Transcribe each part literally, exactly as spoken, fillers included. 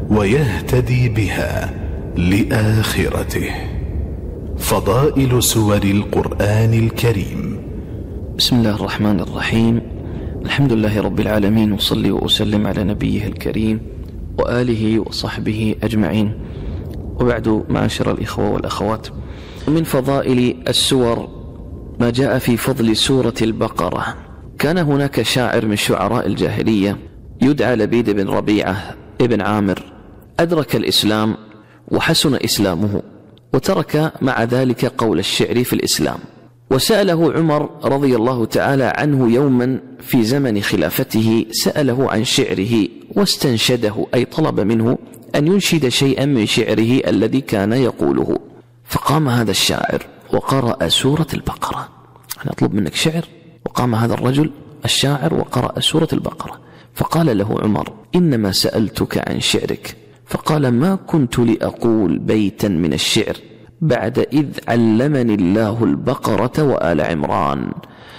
ويهتدي بها لآخرته. فضائل سور القرآن الكريم. بسم الله الرحمن الرحيم. الحمد لله رب العالمين، وصلي وأسلم على نبيه الكريم وآله وصحبه أجمعين، وبعد، معاشر الإخوة والأخوات، من فضائل السور ما جاء في فضل سورة البقرة. كان هناك شاعر من شعراء الجاهلية يدعى لبيد بن ربيعة ابن عامر، أدرك الإسلام وحسن إسلامه، وترك مع ذلك قول الشعر في الإسلام. وسأله عمر رضي الله تعالى عنه يوما في زمن خلافته، سأله عن شعره واستنشده، أي طلب منه أن ينشد شيئا من شعره الذي كان يقوله. فقام هذا الشاعر وقرأ سورة البقرة. أنا أطلب منك شعر، وقام هذا الرجل الشاعر وقرأ سورة البقرة. فقال له عمر: إنما سألتك عن شعرك. فقال: ما كنت لأقول بيتا من الشعر بعد إذ علمني الله البقرة وآل عمران.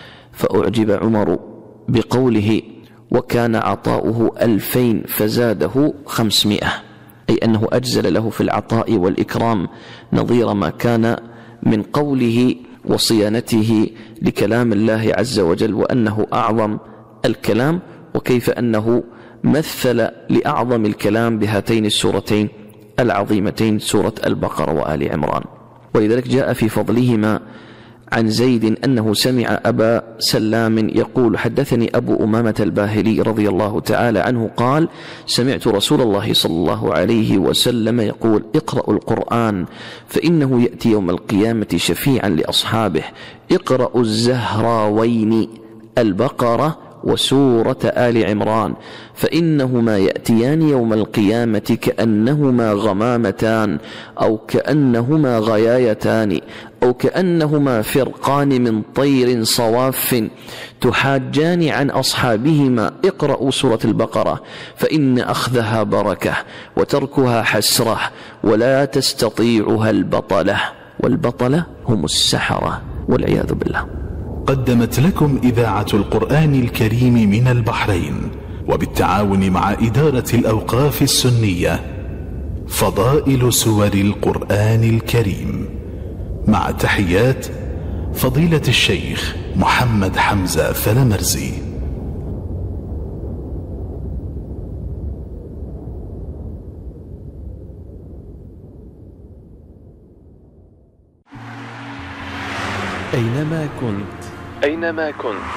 فأعجب عمر بقوله، وكان عطاؤه ألفين فزاده خمسمائة، أي أنه أجزل له في العطاء والإكرام نظير ما كان من قوله وصيانته لكلام الله عز وجل، وأنه أعظم الكلام، وكيف أنه مثل لأعظم الكلام بهاتين السورتين العظيمتين، سورة البقرة وآل عمران. ولذلك جاء في فضلهما عن زيد أنه سمع أبا سلام يقول: حدثني أبو أمامة الباهلي رضي الله تعالى عنه قال: سمعت رسول الله صلى الله عليه وسلم يقول: اقرأوا القرآن فإنه يأتي يوم القيامة شفيعا لأصحابه. اقرأوا الزهراوين، البقرة وسورة آل عمران، فإنهما يأتيان يوم القيامة كأنهما غمامتان، أو كأنهما غيايتان، أو كأنهما فرقان من طير صواف تحاجان عن أصحابهما. اقرأوا سورة البقرة فإن أخذها بركة وتركها حسرة، ولا تستطيعها البطلة، والبطلة هم السحرة والعياذ بالله. قدمت لكم إذاعة القرآن الكريم من البحرين وبالتعاون مع إدارة الأوقاف السنية فضائل سور القرآن الكريم، مع تحيات فضيلة الشيخ محمد حمزة فلمرزي. أينما كنت أينما كنت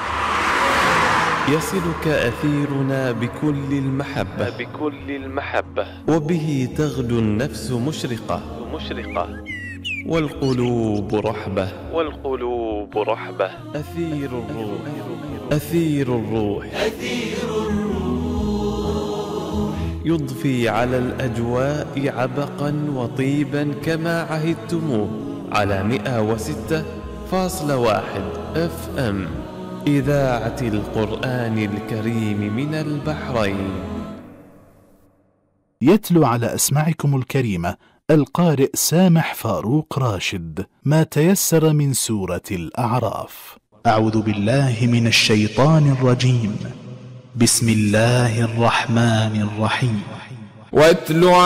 يصلك أثيرنا بكل المحبة بكل المحبة وبه تغدو النفس مشرقة مشرقة والقلوب رحبة والقلوب رحبة. أثير الروح أثير الروح أثير الروح يضفي على الأجواء عبقا وطيبا كما عهدتموه على مئة وستة فاصلة واحد اف ام، إذاعة القرآن الكريم من البحرين. يتلو على أسماعكم الكريمة القارئ سامح فاروق راشد ما تيسر من سورة الأعراف. أعوذ بالله من الشيطان الرجيم. بسم الله الرحمن الرحيم. واتلو